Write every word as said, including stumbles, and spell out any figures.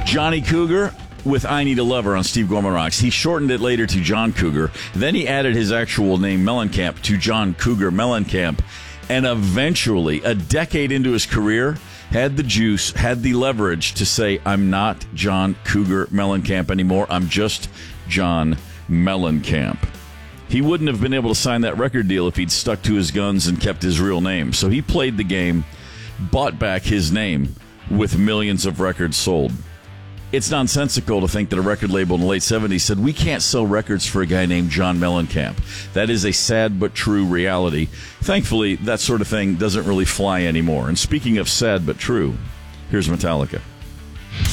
Johnny Cougar with I Need a Lover on Steve Gorman Rocks. He shortened it later to John Cougar. Then he added his actual name, Mellencamp, to John Cougar Mellencamp. And eventually, a decade into his career, had the juice, had the leverage to say, I'm not John Cougar Mellencamp anymore. I'm just John Mellencamp. He wouldn't have been able to sign that record deal if he'd stuck to his guns and kept his real name. So he played the game, bought back his name with millions of records sold. It's nonsensical to think that a record label in the late seventies said, we can't sell records for a guy named John Mellencamp. That is a sad but true reality. Thankfully, that sort of thing doesn't really fly anymore. And speaking of sad but true, here's Metallica.